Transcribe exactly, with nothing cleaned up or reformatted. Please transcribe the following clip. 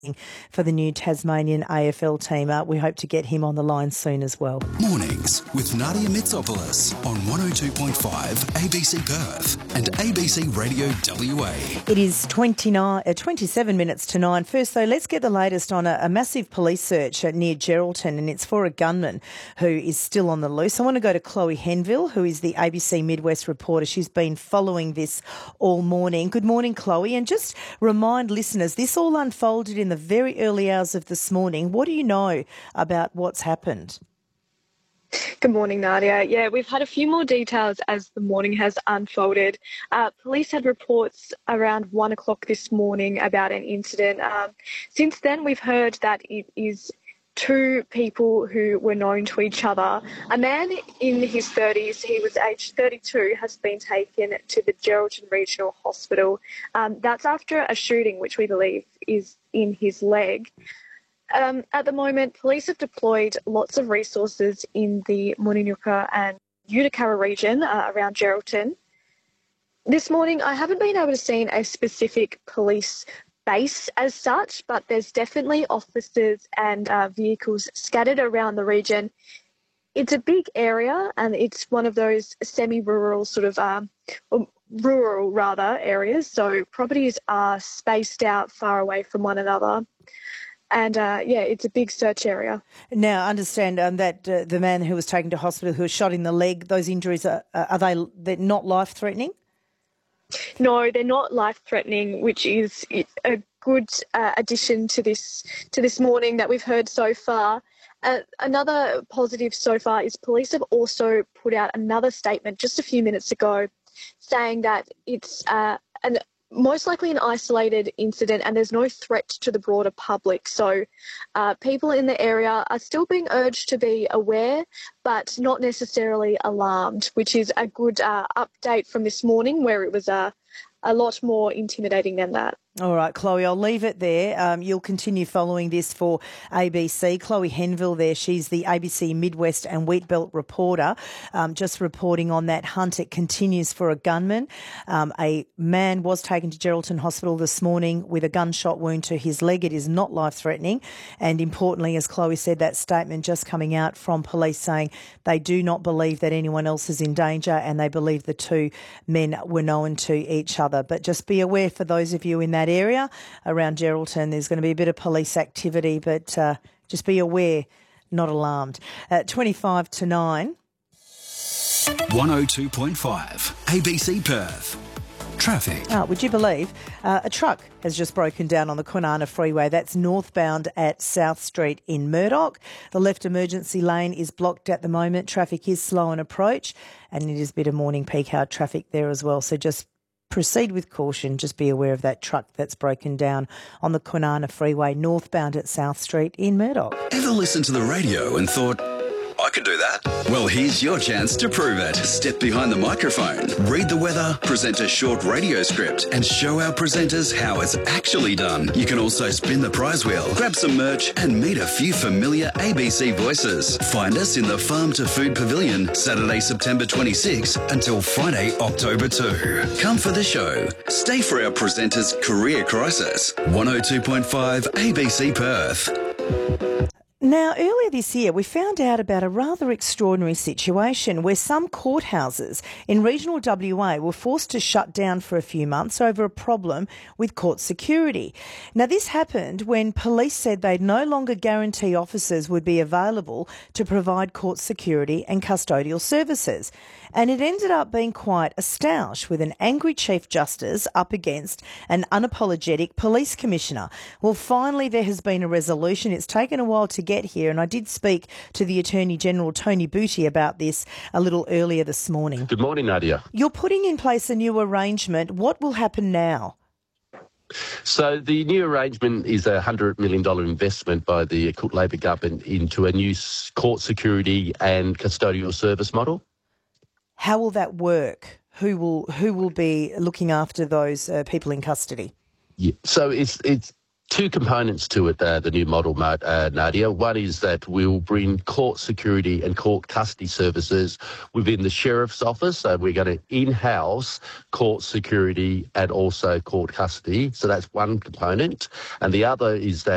for the new Tasmanian A F L team. Uh, we hope to get him on the line soon as well. Mornings with Nadia Mitsopoulos on one oh two point five A B C Perth and A B C Radio W A. It is twenty-nine, uh, twenty-seven minutes to nine. First, though, let's get the latest on a, a massive police search uh, near Geraldton, and it's for a gunman who is still on the loose. I want to go to Chloe Henville, who is the A B C Midwest reporter. She's been following this all morning. Good morning, Chloe, and just remind listeners, this all unfolded in the very early hours of this morning. What do you know about what's happened? Good morning, Nadia. Yeah, we've had a few more details as the morning has unfolded. Uh, police had reports around one o'clock this morning about an incident. Um, since then, we've heard that it is two people who were known to each other. A man in his thirties, he was aged thirty-two, has been taken to the Geraldton Regional Hospital. Um, that's after a shooting, which we believe is in his leg. Um, at the moment, police have deployed lots of resources in the Mununuka and Utakara region uh, around Geraldton. This morning, I haven't been able to see a specific police base as such, but there's definitely officers and uh, vehicles scattered around the region. It's a big area, and it's one of those semi-rural sort of, um, rural rather, areas. So properties are spaced out far away from one another. And, uh, yeah, it's a big search area. Now, I understand um, that uh, the man who was taken to hospital who was shot in the leg, those injuries, are, are they they're not life-threatening? No, they're not life-threatening, which is a good uh, addition to this to this morning that we've heard so far. Uh, another positive so far is police have also put out another statement just a few minutes ago saying that it's uh, an most likely an isolated incident and there's no threat to the broader public. So uh, people in the area are still being urged to be aware but not necessarily alarmed, which is a good uh, update from this morning where it was uh, a lot more intimidating than that. All right, Chloe, I'll leave it there. Um, you'll continue following this for A B C. Chloe Henville there, she's the A B C Midwest and Wheatbelt reporter, um, just reporting on that hunt. It continues for a gunman. Um, a man was taken to Geraldton Hospital this morning with a gunshot wound to his leg. It is not life-threatening. And importantly, as Chloe said, that statement just coming out from police saying they do not believe that anyone else is in danger and they believe the two men were known to each other. But just be aware for those of you in that area around Geraldton, there's going to be a bit of police activity, but uh, just be aware, not alarmed. Uh, twenty-five to nine. one oh two point five A B C Perth. Traffic. Oh, would you believe uh, a truck has just broken down on the Kwinana Freeway. That's northbound at South Street in Murdoch. The left emergency lane is blocked at the moment. Traffic is slow in approach, and it is a bit of morning peak hour traffic there as well. So just proceed with caution. Just be aware of that truck that's broken down on the Kwinana Freeway northbound at South Street in Murdoch. Ever listened to the radio and thought, I could do that? Well, here's your chance to prove it. Step behind the microphone, read the weather, present a short radio script, and show our presenters how it's actually done. You can also spin the prize wheel, grab some merch, and meet a few familiar A B C voices. Find us in the Farm to Food Pavilion, Saturday, September twenty-sixth until Friday, October second. Come for the show. Stay for our presenters' career crisis. one oh two point five A B C Perth. Now, earlier this year, we found out about a rather extraordinary situation where some courthouses in regional W A were forced to shut down for a few months over a problem with court security. Now, this happened when police said they'd no longer guarantee officers would be available to provide court security and custodial services. And it ended up being quite a stoush with an angry Chief Justice up against an unapologetic police commissioner. Well, finally, there has been a resolution. It's taken a while to get here, and I did speak to the Attorney General, Tony Booty, about this a little earlier this morning. Good morning, Nadia. You're putting in place a new arrangement. What will happen now? So the new arrangement is a one hundred million dollars investment by the Cook Labor government into a new court security and custodial service model. How will that work? Who will who will be looking after those uh, people in custody? Yeah. So it's it's two components to it, uh, the new model, uh, Nadia. One is that we'll bring court security and court custody services within the Sheriff's Office. So we're going to in-house court security and also court custody. So that's one component. And the other is that